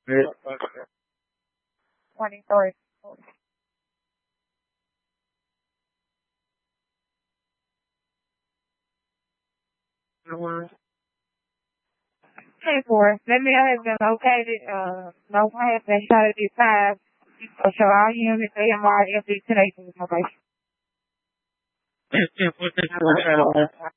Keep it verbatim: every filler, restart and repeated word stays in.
twenty-three. twenty-four. Let me know has been located. Uh, no one has been shot at this time. So show all units A M R F D today for this location.